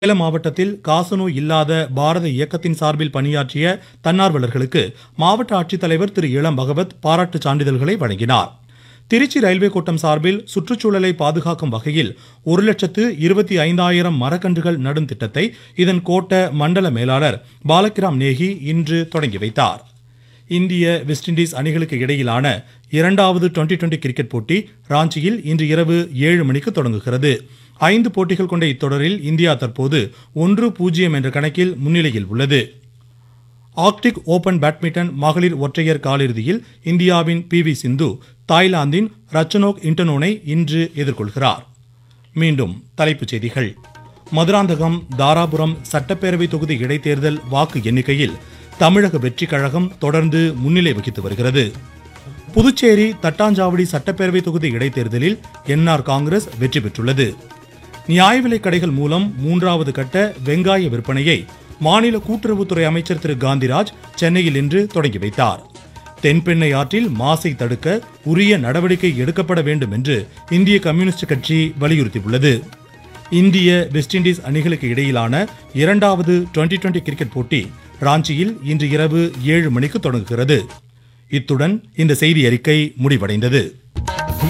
சேலம் மாவட்டத்தில் காசநோய் இல்லாத பாரத இயக்கத்தின் சார்பில் பணியாற்றிய தன்னார்வலர்களுக்கு மாவட்ட ஆட்சித்தலைவர் திரு இளம் பகவத் பாராட்டு சான்றிதழ்களை வழங்கினார். திருச்சி ரயில்வே கோட்டம் சார்பில் சுற்றுச்சூழலை பாதுகாக்கும் வகையில் 1,25,000 மரக்கன்றுகள் நடும் திட்டத்தை இதன் கோட்ட மண்டல மேலாளர் பாலகிராம் நேகி இன்று தொடங்கி வைத்தார். இந்திய வெஸ்ட் இண்டீஸ் அணிகளுக்கு இடையிலான இரண்டாவது டுவெண்டி கிரிக்கெட் போட்டி ராஞ்சியில் இன்று இரவு 7 மணிக்கு தொடங்குகிறது. 5 போட்டிகள் கொண்ட இத்தொடரில் இந்தியா தற்போது 1-0 என்ற கணக்கில் முன்னிலையில் உள்ளது. ஆர்க்டிக் ஓபன் பேட்மிண்டன் மகளிர் ஒற்றையர் காலிறுதியில் இந்தியாவின் PV சிந்து தாய்லாந்தின் ரச்சனோக் இன்டனோனை இன்று எதிர்கொள்கிறார். மீண்டும் தலைப்புச் செய்திகள். மதுராந்தகம் தாராபுரம் சட்டப்பேரவை தொகுதி இடைத்தேர்தல் வாக்கு எண்ணிக்கையில் தமிழக வெற்றி கழகம் தொடர்ந்து முன்னிலை வகித்து வருகிறது. புதுச்சேரி தட்டாஞ்சாவடி சட்டப்பேரவை தொகுதி இடைத்தேர்தலில் NR காங்கிரஸ் வெற்றி பெற்றுள்ளது. நியாய விலைக் கடைகள் மூலம் 3வது கட்ட வெங்காய விற்பனையை மாநில கூட்டுறவுத்துறை அமைச்சர் திரு காந்திராஜ் சென்னையில் இன்று தொடங்கி வைத்தார். தென்பெண்ணை ஆற்றில் மாசை தடுக்க உரிய நடவடிக்கை எடுக்கப்பட வேண்டும் என்று இந்திய கம்யூனிஸ்ட் கட்சி வலியுறுத்தியுள்ளது. இந்திய வெஸ்ட் இண்டீஸ் அணிகளுக்கு இடையிலான இரண்டாவது டுவெண்டி கிரிக்கெட் போட்டி ராஞ்சியில் இன்று இரவு 7 மணிக்கு தொடங்குகிறது. இத்துடன் இந்த செய்தி அறிக்கை முடிவடைந்தது.